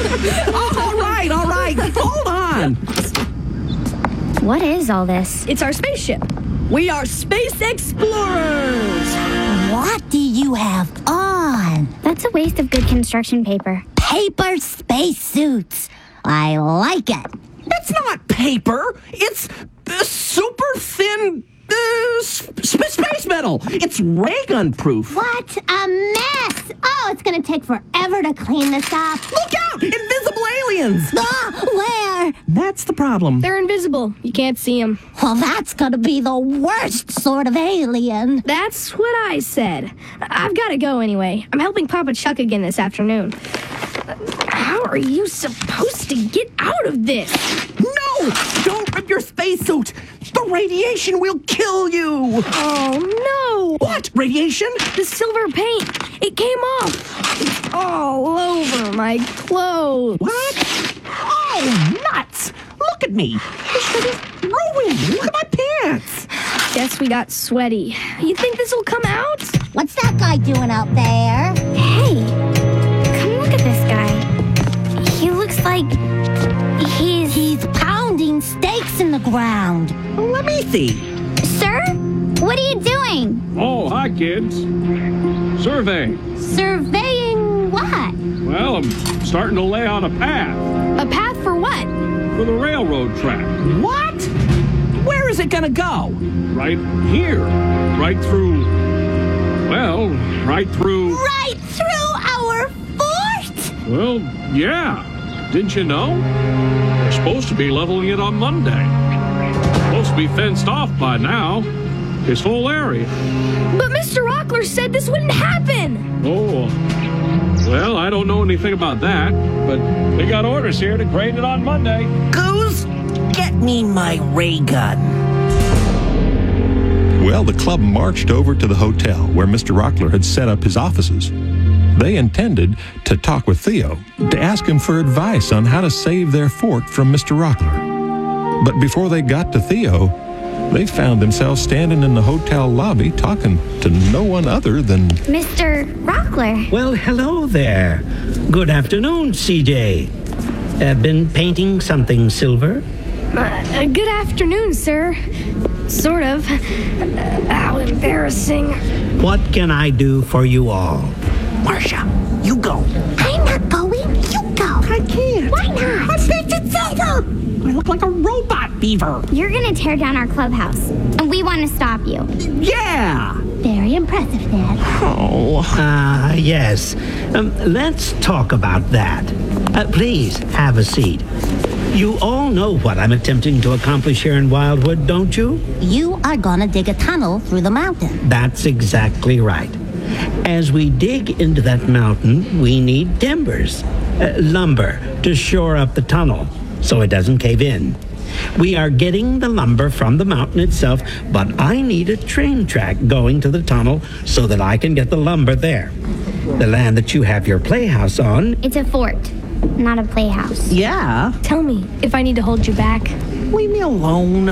All right. Hold on. What is all this? It's our spaceship. We are space explorers. What do you have on? That's a waste of good construction paper. Paper spacesuits. I like it. It's not paper. It's super thin space metal. It's ray gun proof. What a mess. Oh, it's going to take forever to clean this up. Look out! Invisible aliens! Where? That's the problem. They're invisible. You can't see them. Well, that's going to be the worst sort of alien. That's what I said. I've got to go anyway. I'm helping Papa Chuck again this afternoon. How are you supposed to get out of this? No! Don't rip your spacesuit! The radiation will kill you! Oh, no! What? Radiation? The silver paint. It came off. It's all over my clothes. What? Oh, nuts! Look at me! This shirt is ruined! Look at my pants! Guess we got sweaty. You think this will come out? What's that guy doing out there? Hey, come look at this guy. He looks like He's pounding stakes in the ground. Let me see. Sir? What are you doing? Oh, hi, kids. Survey. Surveying what? Well, I'm starting to lay out a path A path for what? for the railroad track. What? Where is it gonna go? Right here. Right through... Well, right through... Right through our fort? Well, yeah. Didn't you know? We're supposed to be leveling it on Monday. Supposed to be fenced off by now. This whole area. But Mr. Rockler said this wouldn't happen. Oh, well, I don't know anything about that, but they got orders here to grade it on Monday. Goose, get me my ray gun. Well, the club marched over to the hotel where Mr. Rockler had set up his offices. They intended to talk with Theo to ask him for advice on how to save their fort from Mr. Rockler. But before they got to Theo, they found themselves standing in the hotel lobby talking to no one other than Mr. Rockler. Well, hello there. Good afternoon, CJ. Been painting something silver? Good afternoon, sir. Sort of. How embarrassing. What can I do for you all? Marcia, you go. I'm not going. You go. I can't. Why not? I'm painted silver. I look like a robot beaver. You're gonna tear down our clubhouse, and we want to stop you. Yeah. Very impressive, Dad. Oh. Yes. Let's talk about that. Please, have a seat. You all know what I'm attempting to accomplish here in Wildwood, don't you? You are gonna dig a tunnel through the mountain. That's exactly right. As we dig into that mountain, we need timbers, lumber, to shore up the tunnel so it doesn't cave in. We are getting the lumber from the mountain itself, but I need a train track going to the tunnel so that I can get the lumber there. The land that you have your playhouse on, It's a fort, not a playhouse. Yeah. Tell me if I need to hold you back. Leave me alone.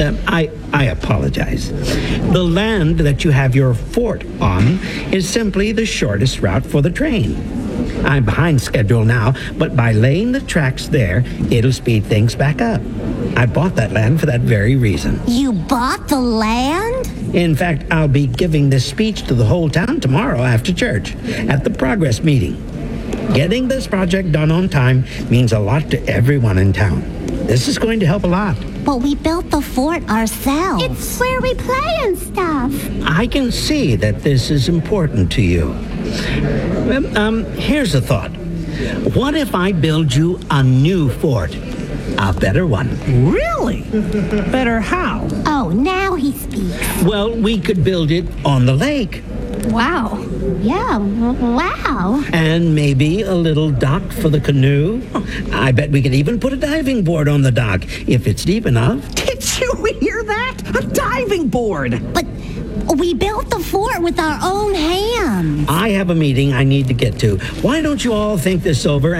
I apologize. The land that you have your fort on is simply the shortest route for the train. I'm behind schedule now, but by laying the tracks there, it'll speed things back up. I bought that land for that very reason. You bought the land? In fact, I'll be giving this speech to the whole town tomorrow after church at the progress meeting. Getting this project done on time means a lot to everyone in town. This is going to help a lot. But we built the fort ourselves. It's where we play and stuff. I can see that this is important to you. Here's a thought. What if I build you a new fort? A better one. Really? Better how? Oh, now he speaks. Well, we could build it on the lake. Wow. Yeah, wow. And maybe a little dock for the canoe. I bet we could even put a diving board on the dock if it's deep enough. Did you hear that? A diving board. But we built the fort with our own hands. I have a meeting I need to get to. Why don't you all think this over